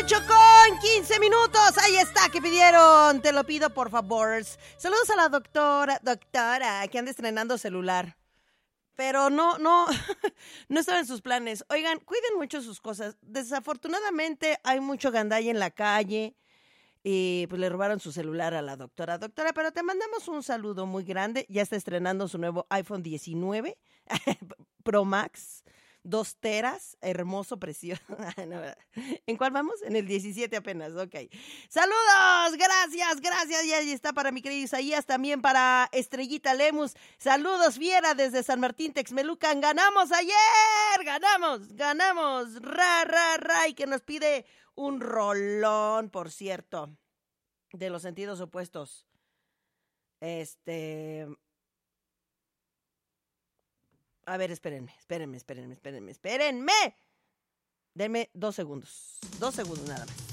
Con 15 minutos, ahí está, que pidieron, te lo pido por favor. Saludos a la doctora, que anda estrenando celular. Pero no estaba en sus planes. Oigan, cuiden mucho sus cosas. Desafortunadamente hay mucho gandalla en la calle y pues le robaron su celular a la doctora. Doctora, pero te mandamos un saludo muy grande. Ya está estrenando su nuevo iPhone 19 Pro Max. 2 teras, hermoso, precioso. ¿En cuál vamos? En el 17 apenas, ok. ¡Saludos! Gracias. Y ahí está para mi querido Isaías, también para Estrellita Lemus. Saludos, fiera, desde San Martín, Texmelucan. ¡Ganamos ayer! ¡Ganamos! ¡Ra! Y que nos pide un rolón, por cierto, de los sentidos opuestos. A ver, espérenme. Denme 2 segundos. 2 segundos nada más.